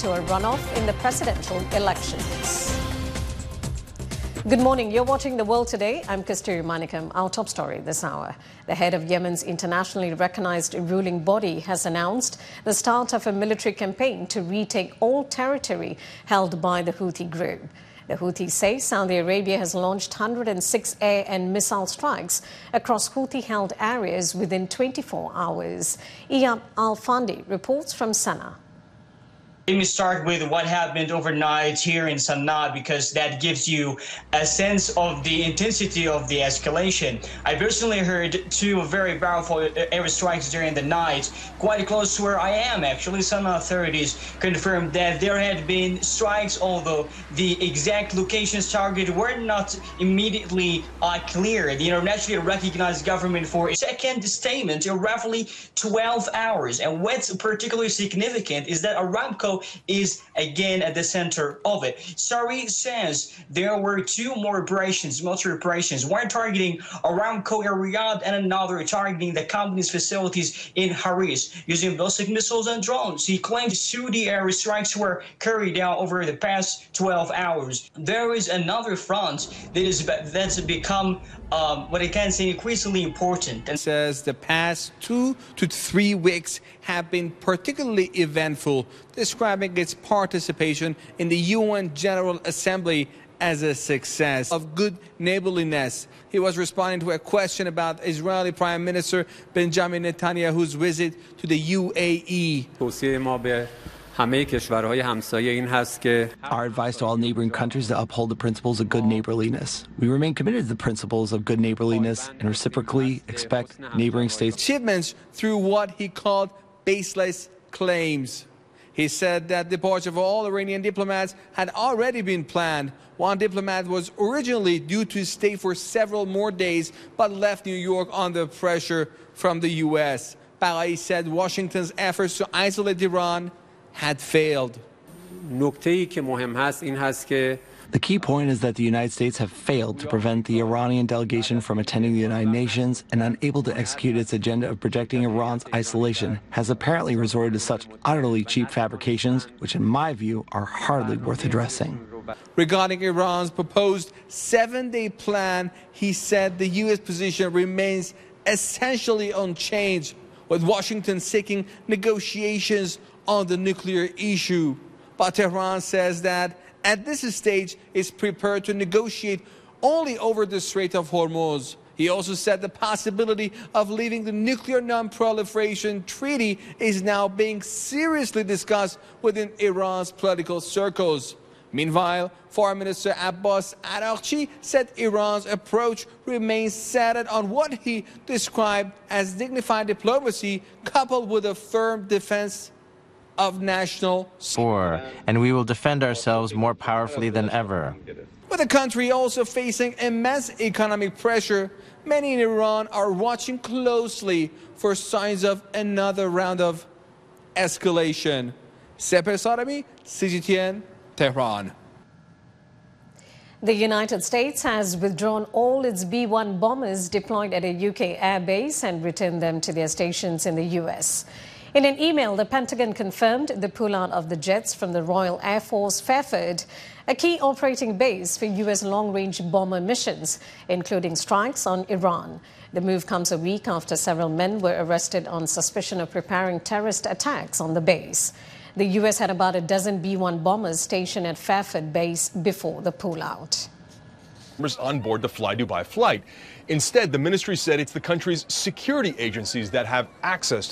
to a runoff in the presidential elections. Good morning. You're watching The World Today. I'm Kasturi Manikam. Our top story this hour. The head of Yemen's internationally recognized ruling body has announced the start of a military campaign to retake all territory held by the Houthi group. The Houthis say Saudi Arabia has launched 106 air and missile strikes across Houthi-held areas within 24 hours. Iyad Al-Fandi reports from Sana'a. Let me start with what happened overnight here in Sana'a, because that gives you a sense of the intensity of the escalation. I personally heard two very powerful airstrikes during the night, quite close to where I am actually. Sana'a authorities confirmed that there had been strikes, although the exact locations targeted were not immediately clear. The internationally recognized government for a second statement in roughly 12 hours. And what's particularly significant is that Aramco is again at the center of it. Sari says there were two more operations, military operations, one targeting Aramco in Riyadh and another targeting the company's facilities in Haris using ballistic missiles and drones. He claims Saudi airstrikes were carried out over the past 12 hours. There is another front that's become what I can say increasingly important. And says the past 2 to 3 weeks have been particularly eventful, describing its participation in the UN General Assembly as a success of good neighborliness. He was responding to a question about Israeli Prime Minister Benjamin Netanyahu's visit to the UAE. Our advice to all neighboring countries to uphold the principles of good neighborliness. We remain committed to the principles of good neighborliness and reciprocally expect neighboring states shipments through what he called baseless claims. He said that the departure of all Iranian diplomats had already been planned. One diplomat was originally due to stay for several more days, but left New York under pressure from the U.S. Baghai said Washington's efforts to isolate Iran had failed. The key point is that the United States have failed to prevent the Iranian delegation from attending the United Nations, and unable to execute its agenda of projecting Iran's isolation, has apparently resorted to such utterly cheap fabrications, which in my view are hardly worth addressing. Regarding Iran's proposed 7-day plan, he said the U.S. position remains essentially unchanged, with Washington seeking negotiations on the nuclear issue. But Tehran says that at this stage is prepared to negotiate only over the Strait of Hormuz. He also said the possibility of leaving the nuclear non-proliferation treaty is now being seriously discussed within Iran's political circles. Meanwhile, Foreign Minister Abbas Araghchi said Iran's approach remains centered on what he described as dignified diplomacy coupled with a firm defense of national security, and we will defend ourselves more powerfully than ever. With the country also facing immense economic pressure, many in Iran are watching closely for signs of another round of escalation. Seper Sarami, CGTN, Tehran. The United States has withdrawn all its B-1 bombers deployed at a UK air base and returned them to their stations in the US. In an email, the Pentagon confirmed the pullout of the jets from the Royal Air Force Fairford, a key operating base for U.S. long-range bomber missions, including strikes on Iran. The move comes a week after several men were arrested on suspicion of preparing terrorist attacks on the base. The U.S. had about a dozen B-1 bombers stationed at Fairford base before the pullout. On board the Fly Dubai flight. Instead, the ministry said it's the country's security agencies that have access